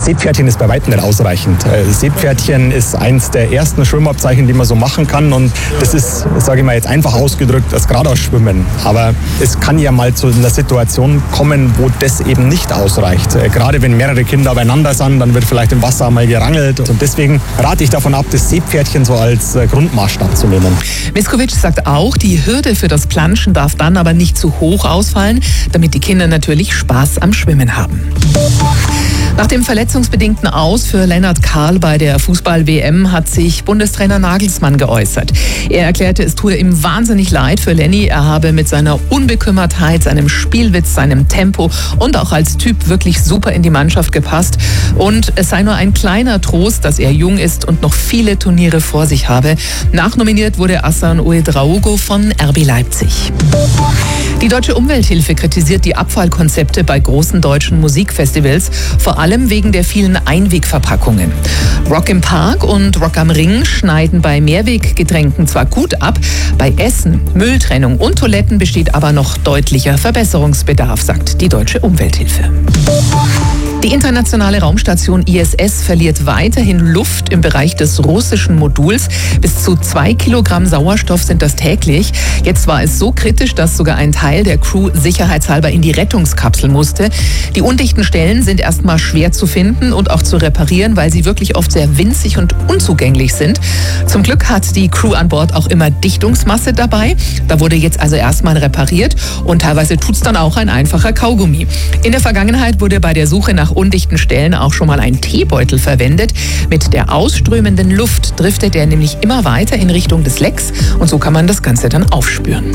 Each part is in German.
Seepferdchen ist bei weitem nicht ausreichend. Seepferdchen ist eins der ersten Schwimmabzeichen, die man so machen kann. Und das ist, sage ich mal jetzt einfach ausgedrückt, das geradeaus Schwimmen. Aber es kann ja mal zu einer Situation kommen, wo das eben nicht ausreicht. Gerade wenn mehrere Kinder beieinander sind, dann wird vielleicht im Wasser mal gerangelt. Und deswegen rate ich davon ab, das Seepferdchen so als Grundmaßstab zu nehmen. Miskovic sagt auch, die Hürde für das Planschen darf dann aber nicht zu hoch ausfallen, damit die Kinder natürlich Spaß am Schwimmen haben. Nach dem verletzungsbedingten Aus für Lennart Kahl bei der Fußball-WM hat sich Bundestrainer Nagelsmann geäußert. Er erklärte, es tue ihm wahnsinnig leid für Lenny. Er habe mit seiner Unbekümmertheit, seinem Spielwitz, seinem Tempo und auch als Typ wirklich super in die Mannschaft gepasst. Und es sei nur ein kleiner Trost, dass er jung ist und noch viele Turniere vor sich habe. Nachnominiert wurde Hassan Ouedraogo von RB Leipzig. Die Deutsche Umwelthilfe kritisiert die Abfallkonzepte bei großen deutschen Musikfestivals, vor allem wegen der vielen Einwegverpackungen. Rock im Park und Rock am Ring schneiden bei Mehrweggetränken zwar gut ab, bei Essen, Mülltrennung und Toiletten besteht aber noch deutlicher Verbesserungsbedarf, sagt die Deutsche Umwelthilfe. Die internationale Raumstation ISS verliert weiterhin Luft im Bereich des russischen Moduls. Bis zu 2 Kilogramm Sauerstoff sind das täglich. Jetzt war es so kritisch, dass sogar ein Teil der Crew sicherheitshalber in die Rettungskapsel musste. Die undichten Stellen sind erstmal schwer zu finden und auch zu reparieren, weil sie wirklich oft sehr winzig und unzugänglich sind. Zum Glück hat die Crew an Bord auch immer Dichtungsmasse dabei. Da wurde jetzt also erstmal repariert und teilweise tut's dann auch ein einfacher Kaugummi. In der Vergangenheit wurde bei der Suche nach undichten Stellen auch schon mal ein Teebeutel verwendet. Mit der ausströmenden Luft driftet er nämlich immer weiter in Richtung des Lecks und so kann man das Ganze dann aufspüren.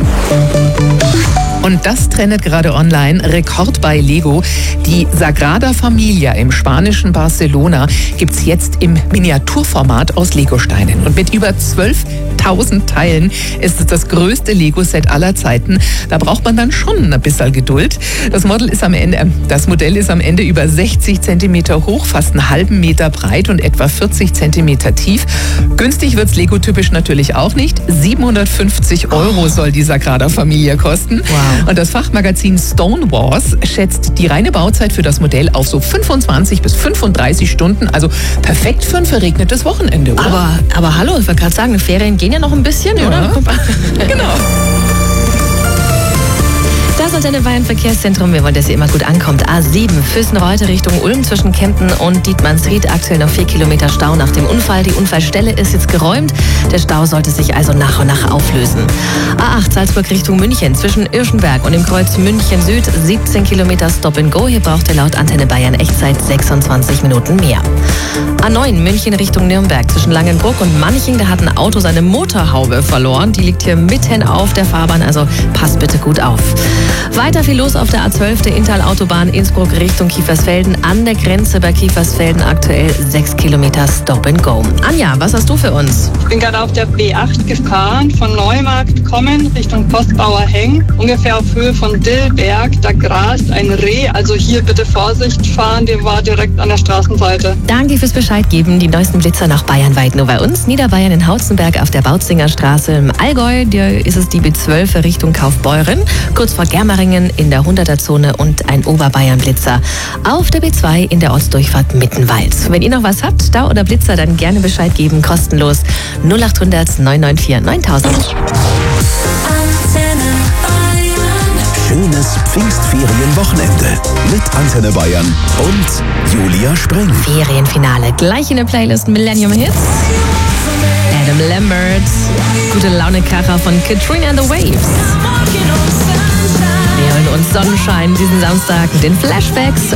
Und das trendet gerade online Rekord bei Lego. Die Sagrada Familia im spanischen Barcelona gibt's jetzt im Miniaturformat aus Legosteinen. Und mit über 12.000 Teilen ist es das größte Lego-Set aller Zeiten. Da braucht man dann schon ein bisschen Geduld. Das Modell ist am Ende über 60 Zentimeter hoch, fast einen halben Meter breit und etwa 40 Zentimeter tief. Günstig wird's Lego-typisch natürlich auch nicht. 750 € soll die Sagrada Familia kosten. Wow. Und das Fachmagazin Stone Wars schätzt die reine Bauzeit für das Modell auf so 25 bis 35 Stunden. Also perfekt für ein verregnetes Wochenende, oder? Aber hallo, ich wollte gerade sagen, Ferien gehen ja noch ein bisschen, ja, oder? Genau. Das Antenne Bayern Verkehrszentrum, wir wollen, dass ihr immer gut ankommt. A7, Füssen-Reutte Richtung Ulm zwischen Kempten und Dietmannsried. Aktuell noch 4 Kilometer Stau nach dem Unfall. Die Unfallstelle ist jetzt geräumt. Der Stau sollte sich also nach und nach auflösen. A8, Salzburg Richtung München zwischen Irschenberg und dem Kreuz München Süd. 17 Kilometer Stop and Go. Hier braucht ihr laut Antenne Bayern Echtzeit 26 Minuten mehr. A9, München Richtung Nürnberg zwischen Langenbruck und Manching. Da hat ein Auto seine Motorhaube verloren. Die liegt hier mitten auf der Fahrbahn. Also passt bitte gut auf. Weiter viel los auf der A12, der Inntal-Autobahn Innsbruck Richtung Kiefersfelden. An der Grenze bei Kiefersfelden aktuell 6 Kilometer Stop and Go. Anja, was hast du für uns? Ich bin gerade auf der B8 gefahren, von Neumarkt kommen Richtung Postbauer Heng. Ungefähr auf Höhe von Dillberg, da grast ein Reh. Also hier bitte Vorsicht fahren, der war direkt an der Straßenseite. Danke fürs Bescheid geben. Die neuesten Blitzer noch bayernweit nur bei uns. Niederbayern in Hautzenberg auf der Bautzinger Straße. Im Allgäu, da ist es die B12 Richtung Kaufbeuren. Kurz vor Germeringen in der 100er-Zone und ein Oberbayern-Blitzer auf der B2 in der Ortsdurchfahrt Mittenwald. Wenn ihr noch was habt, Stau oder Blitzer, dann gerne Bescheid geben, kostenlos 0800 994 9000. Schönes Pfingstferienwochenende mit Antenne Bayern und Julia Spreng. Ferienfinale, gleich in der Playlist Millennium Hits. Adam Lambert, gute Laune-Kracher von Katrina and the Waves. Wir hören uns Sonnenschein diesen Samstag mit den Flashbacks